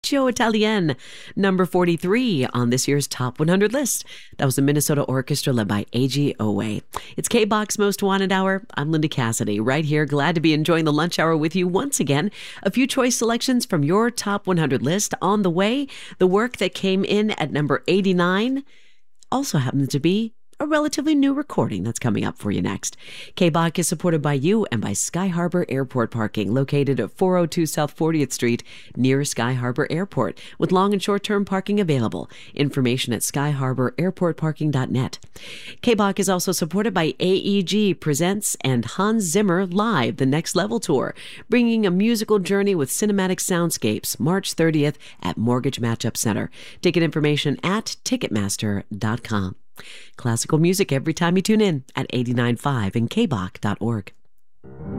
Bacio Italien, number 43 on this year's Top 100 list. That was a Minnesota orchestra led by A.G. Owe. It's K-Box Most Wanted Hour. I'm Linda Cassidy, right here. Glad to be enjoying the lunch hour with you once again. A few choice selections from your Top 100 list on the way. The work that came in at number 89 also happens to be a relatively new recording that's coming up for you next. K-Bach is supported by you and by Sky Harbor Airport Parking, located at 402 South 40th Street near Sky Harbor Airport, with long and short-term parking available. Information at skyharbor.airportparking.net. K-Bach is also supported by AEG Presents and Hans Zimmer Live, the Next Level Tour, bringing a musical journey with cinematic soundscapes, March 30th at Mortgage Matchup Center. Ticket information at Ticketmaster.com. Classical music every time you tune in at 89.5 and kbach.org.